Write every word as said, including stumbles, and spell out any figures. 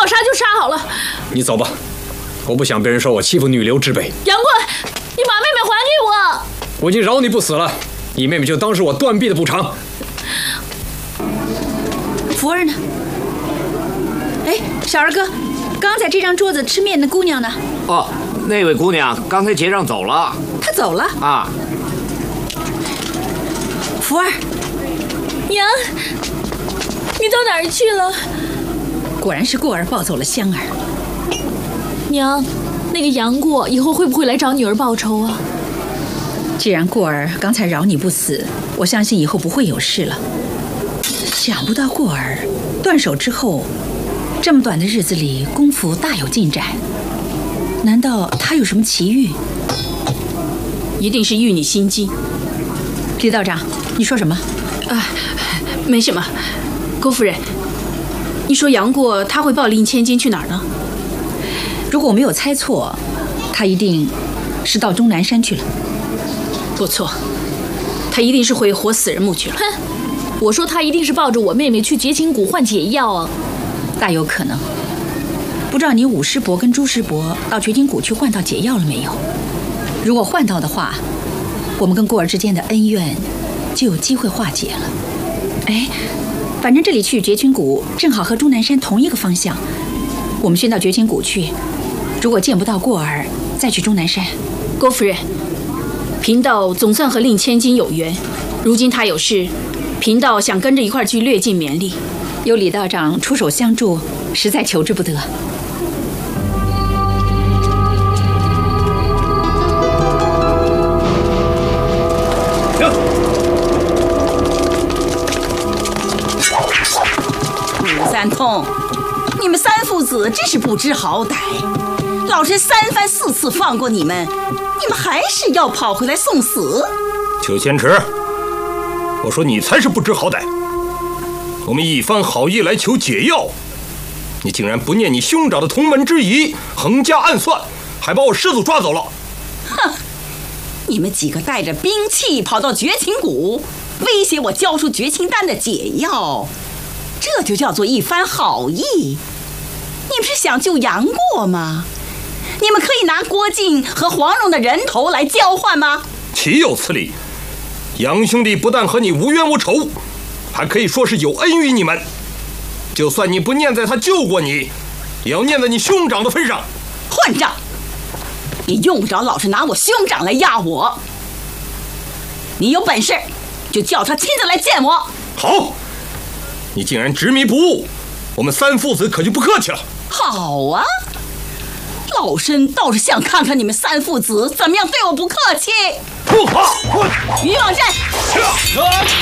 要杀就杀好了。 你走吧，我不想别人说我欺负女流之辈。 杨过，你把妹妹还给我！ 我已经饶你不死了，你妹妹就当是我断臂的补偿。 福儿呢？哎，小二哥，刚在这张桌子吃面的姑娘呢？ 哦，那位姑娘刚才结账走了。 她走了啊。 福儿， 娘，你到哪儿去了？ 果然是过儿抱走了香儿。 娘，那个杨过以后会不会来找女儿报仇啊？ 既然过儿刚才饶你不死，我相信以后不会有事了。想不到过儿断手之后，这么短的日子里功夫大有进展。难道他有什么奇遇？ 一定是遇你心机。 李道长，你说什么？ 啊，没什么。郭夫人，你说杨过他会抱令千金去哪儿呢？ 如果我没有猜错，他一定是到终南山去了。 不错，他一定是回活死人墓去了。 哼，我说他一定是抱着我妹妹去绝情谷换解药啊。 大有可能。不知道你武师伯跟朱师伯到绝情谷去换到解药了没有？如果换到的话，我们跟过儿之间的恩怨就有机会化解了。哎，反正这里去绝情谷正好和终南山同一个方向，我们先到绝情谷去，如果见不到过儿，再去终南山。 郭夫人，贫道总算和令千金有缘，如今他有事，贫道想跟着一块去略尽绵力。 有李道长出手相助，实在求之不得。 武三通，你们三父子真是不知好歹！老身三番四次放过你们，你们还是要跑回来送死。 裘千尺，我说你才是不知好歹！我们一番好意来求解药，你竟然不念你兄长的同门之谊，横加暗算，还把我师祖抓走了。 哼！你们几个带着兵器跑到绝情谷，威胁我交出绝情丹的解药，这就叫做一番好意。你们是想救杨过吗？你们可以拿郭靖和黄蓉的人头来交换吗？ 岂有此理！杨兄弟不但和你无冤无仇，还可以说是有恩于你们。就算你不念在他救过你，也要念在你兄长的份上。 混账！你用不着老是拿我兄长来压我。你有本事就叫他亲自来见我。 好，你竟然执迷不悟，我们三父子可就不客气了。 好啊，老身倒是想看看你们三父子怎么样对我不客气。 不好！ 渔网阵。